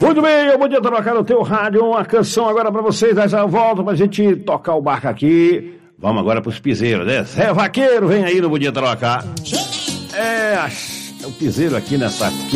Muito bem, eu podia trocar no teu rádio uma canção agora pra vocês, já volto pra gente tocar o barco aqui. Vamos agora pros piseiros, né? Zé Vaqueiro, vem aí no Podia Trocar. O piseiro aqui nessa